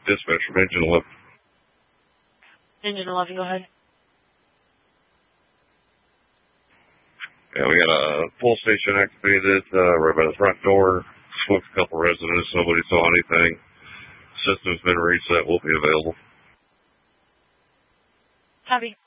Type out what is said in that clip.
Dispatch from Engine 11. Engine 11, go ahead. Yeah, we got a pull station activated right by the front door. Spoke to a couple residents. Nobody saw anything. System's been reset. Will be available. Copy.